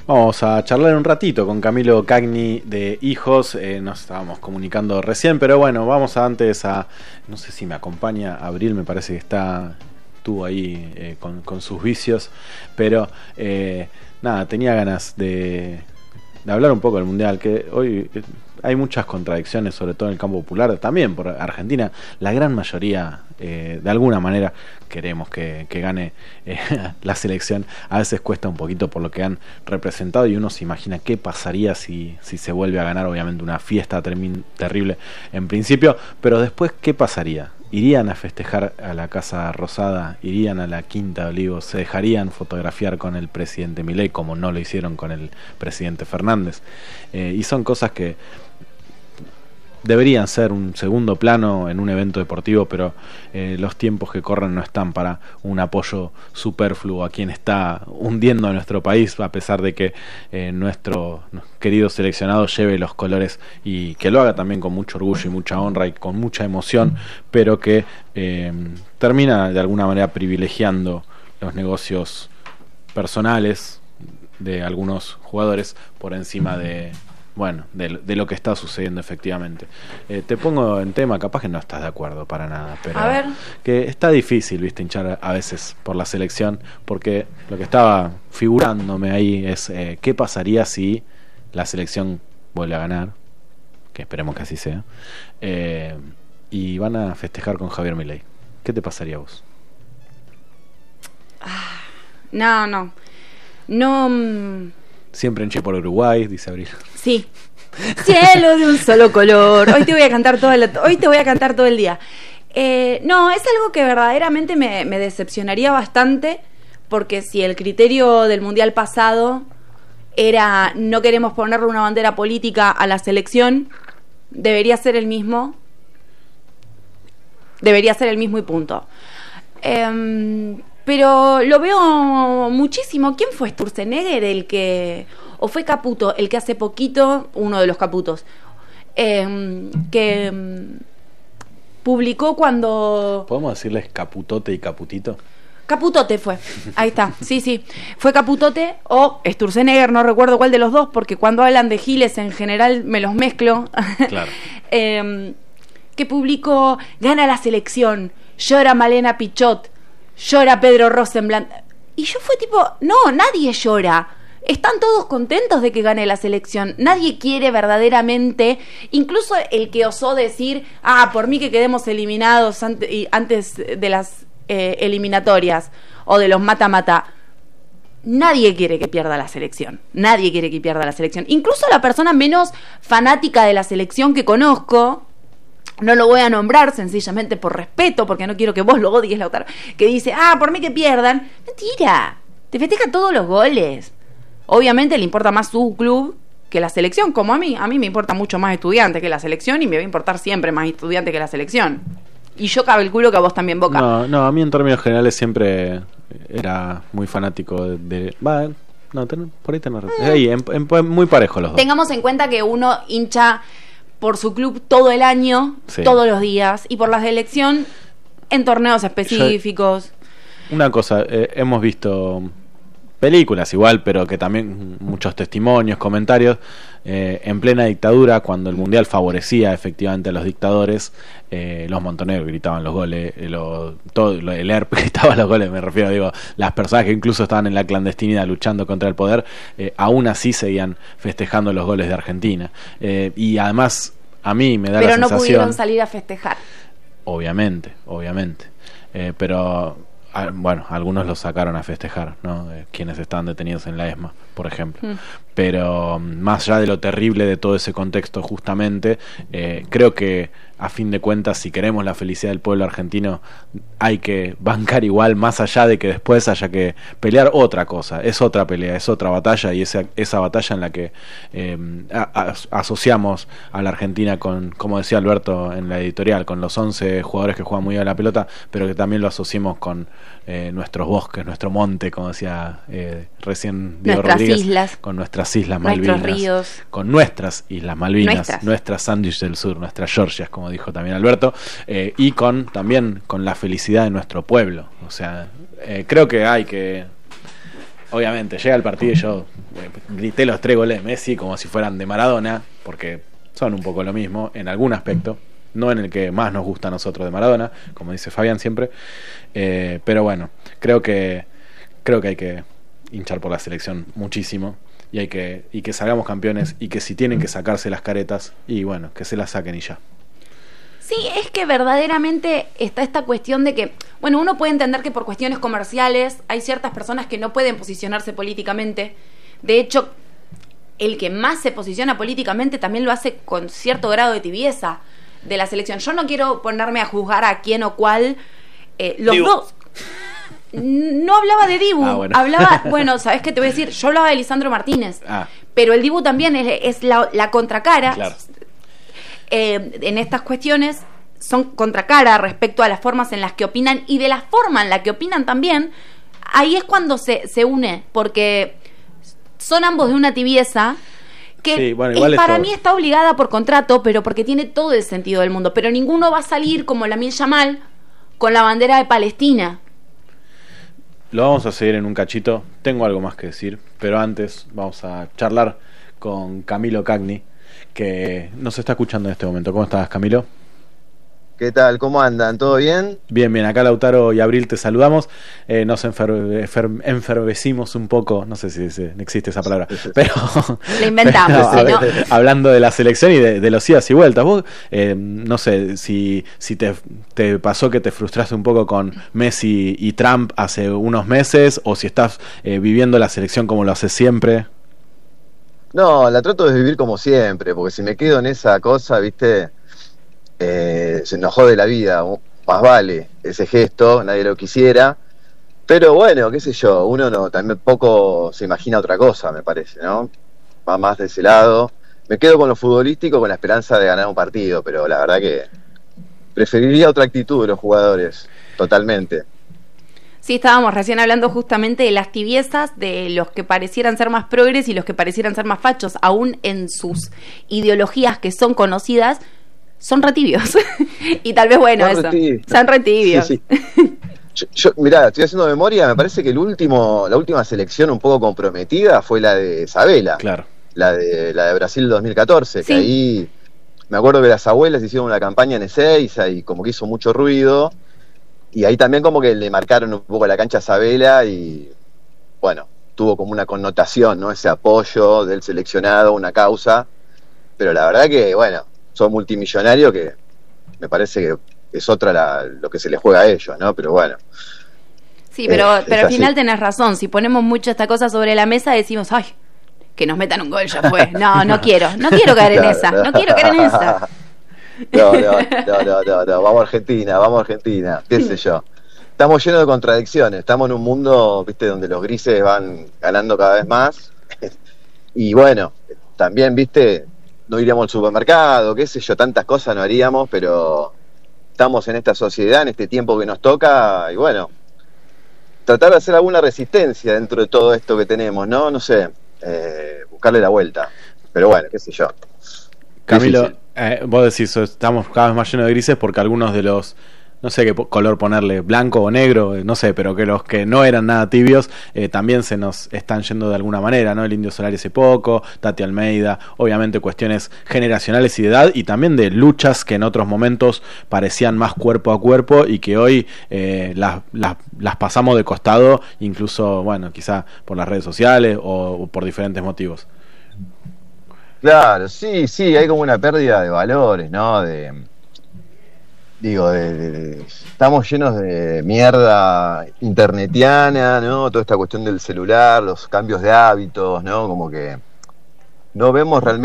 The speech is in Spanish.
Vamos a charlar un ratito con Camilo Cagni de Hijos. Nos estábamos comunicando recién, pero bueno, vamos no sé si me acompaña Abril, me parece que estuvo ahí con sus vicios, pero nada, tenía ganas de hablar un poco del Mundial, que hoy hay muchas contradicciones, sobre todo en el campo popular, también por Argentina. La gran mayoría, de alguna manera, queremos que gane la selección. A veces cuesta un poquito por lo que han representado y uno se imagina qué pasaría si se vuelve a ganar. Obviamente una fiesta terrible en principio, pero después ¿qué pasaría? ¿Irían a festejar a la Casa Rosada? ¿Irían a la Quinta de Olivos? ¿Se dejarían fotografiar con el presidente Milei como no lo hicieron con el presidente Fernández? Y son cosas que deberían ser un segundo plano en un evento deportivo, pero los tiempos que corren no están para un apoyo superfluo a quien está hundiendo a nuestro país, a pesar de que nuestro querido seleccionado lleve los colores y que lo haga también con mucho orgullo y mucha honra y con mucha emoción, pero que termina de alguna manera privilegiando los negocios personales de algunos jugadores por encima de lo que está sucediendo efectivamente. Te pongo en tema, capaz que no estás de acuerdo para nada, pero a ver. Que está difícil, viste, hinchar a veces por la selección, porque lo que estaba figurándome ahí es qué pasaría si la selección vuelve a ganar, que esperemos que así sea, y van a festejar con Javier Milei. ¿Qué te pasaría a vos? No. Siempre hinché por Uruguay, dice Abril. Sí. Cielo de un solo color. Hoy te voy a cantar todo el día. No, es algo que verdaderamente me decepcionaría bastante, porque si el criterio del Mundial pasado era no queremos ponerle una bandera política a la selección, debería ser el mismo y punto. Pero lo veo muchísimo. ¿Quién fue Sturzenegger o fue Caputo, el que hace poquito, uno de los Caputos, que publicó cuando... ¿Podemos decirles Caputote y Caputito? Caputote fue, ahí está, sí, fue Caputote o Sturzenegger, no recuerdo cuál de los dos, porque cuando hablan de giles en general me los mezclo. Claro. Que publicó, gana la selección, llora Malena Pichot, llora Pedro Rosenblatt. Y yo fue tipo, no, nadie llora. Están todos contentos de que gane la selección. Nadie quiere verdaderamente, incluso el que osó decir, por mí que quedemos eliminados antes de las eliminatorias o de los mata-mata. Nadie quiere que pierda la selección. Nadie quiere que pierda la selección. Incluso la persona menos fanática de la selección que conozco, no lo voy a nombrar sencillamente por respeto, porque no quiero que vos lo odies, Lautaro, que dice, por mí que pierdan. Mentira, te festeja todos los goles. Obviamente le importa más su club que la selección, como a mí me importa mucho más Estudiantes que la selección, y me va a importar siempre más Estudiantes que la selección. Y yo calculo que a vos también, Boca. No, a mí en términos generales siempre era muy fanático por ahí tenés razón. Muy parejo los dos. Tengamos en cuenta que uno hincha por su club todo el año, sí, todos los días, y por la selección en torneos específicos. Una cosa, hemos visto películas igual, pero que también muchos testimonios, comentarios, en plena dictadura, cuando el Mundial favorecía efectivamente a los dictadores, los montoneros gritaban los goles, el ERP gritaba los goles, me refiero, las personas que incluso estaban en la clandestinidad luchando contra el poder, aún así seguían festejando los goles de Argentina. Y además, a mí me da la sensación... Pero no pudieron salir a festejar. Obviamente. Pero... bueno, algunos los sacaron a festejar, ¿no? Quienes estaban detenidos en la ESMA, por ejemplo. Pero más allá de lo terrible de todo ese contexto, justamente, creo que a fin de cuentas, si queremos la felicidad del pueblo argentino, hay que bancar igual, más allá de que después haya que pelear otra cosa. Es otra pelea, es otra batalla, y esa batalla en la que asociamos a la Argentina con, como decía Alberto en la editorial, con los 11 jugadores que juegan muy bien a la pelota, pero que también lo asociemos con nuestros bosques, nuestro monte, como decía recién Diego Rodríguez, islas, con nuestras islas Malvinas, ríos, con nuestras islas Malvinas, nuestras sándwich del sur, nuestras Georgias, como dijo también Alberto, y también con la felicidad de nuestro pueblo. O sea, creo que hay que, obviamente, llega el partido y yo grité los 3 goles de Messi como si fueran de Maradona, porque son un poco lo mismo en algún aspecto, no en el que más nos gusta a nosotros de Maradona, como dice Fabián siempre, pero bueno, creo que hay que hinchar por la selección muchísimo y que salgamos campeones, y que si tienen que sacarse las caretas, y bueno, que se las saquen y ya. Sí, es que verdaderamente está esta cuestión de que, bueno, uno puede entender que por cuestiones comerciales hay ciertas personas que no pueden posicionarse políticamente. De hecho, el que más se posiciona políticamente también lo hace con cierto grado de tibieza de la selección. Yo no quiero ponerme a juzgar a quién o cuál. Los dos. No hablaba de Dibu, bueno. Hablaba, bueno, ¿sabes qué te voy a decir? Yo hablaba de Lisandro Martínez, pero el Dibu también es la contracara. Claro. En estas cuestiones son contracara respecto a las formas en las que opinan, y de la forma en la que opinan también, ahí es cuando se une, porque son ambos de una tibieza que sí, bueno, igual para mí está obligada por contrato, pero porque tiene todo el sentido del mundo, pero ninguno va a salir como Lamine Yamal con la bandera de Palestina. Lo vamos a seguir en un cachito, tengo algo más que decir, pero antes vamos a charlar con Camilo Cagni, que nos está escuchando en este momento. ¿Cómo estás, Camilo? ¿Qué tal? ¿Cómo andan? ¿Todo bien? Bien, acá Lautaro y Abril te saludamos. Nos enfervecimos un poco, no sé si existe esa palabra, pero la inventamos, pero, ¿no? Hablando de la selección y de los idas y vueltas. Vos, no sé si te pasó que te frustraste un poco con Messi y Trump hace unos meses, o si estás viviendo la selección como lo haces siempre. No, la trato de vivir como siempre, porque si me quedo en esa cosa, ¿viste? Se nos jode la vida, más vale ese gesto, nadie lo quisiera, pero bueno, qué sé yo, uno no, también poco se imagina otra cosa, me parece, ¿no? Va más de ese lado. Me quedo con lo futbolístico, con la esperanza de ganar un partido, pero la verdad que preferiría otra actitud de los jugadores, totalmente. Sí, estábamos recién hablando justamente de las tibiezas de los que parecieran ser más progres y los que parecieran ser más fachos, aún en sus ideologías que son conocidas, son retibios. Y tal vez, bueno, son retibios. Sí, sí. Yo, mirá, estoy haciendo memoria, me parece que la última selección un poco comprometida fue la de Sabela. Claro. La de Brasil 2014, sí. Que ahí me acuerdo que las abuelas hicieron una campaña en Ezeiza y como que hizo mucho ruido, y ahí también como que le marcaron un poco la cancha a Sabela, y bueno, tuvo como una connotación, ¿no? Ese apoyo del seleccionado, una causa, pero la verdad que, bueno, son multimillonarios, que me parece que es lo que se les juega a ellos, ¿no? Pero bueno. Sí, pero al final tenés razón. Si ponemos mucho esta cosa sobre la mesa, decimos, ay, que nos metan un gol, ya fue. No quiero caer en esa. No quiero caer en esa. No. Vamos a Argentina. Qué sé yo. Estamos llenos de contradicciones. Estamos en un mundo, viste, donde los grises van ganando cada vez más. Y bueno, también, viste, no iríamos al supermercado, qué sé yo, tantas cosas no haríamos, pero estamos en esta sociedad, en este tiempo que nos toca, y bueno, tratar de hacer alguna resistencia dentro de todo esto que tenemos, ¿no? No sé, buscarle la vuelta, pero bueno, qué sé yo. Camilo, vos decís, estamos cada vez más llenos de grises porque algunos de los, no sé qué color ponerle, blanco o negro, no sé, pero que los que no eran nada tibios también se nos están yendo de alguna manera, ¿no? El Indio Solari hace poco, Tati Almeida, obviamente cuestiones generacionales y de edad, y también de luchas que en otros momentos parecían más cuerpo a cuerpo y que hoy las pasamos de costado, incluso, bueno, quizá por las redes sociales o por diferentes motivos. Claro, sí, hay como una pérdida de valores, ¿no? Estamos llenos de mierda internetiana, ¿no? Toda esta cuestión del celular, los cambios de hábitos, ¿no? Como que no vemos realmente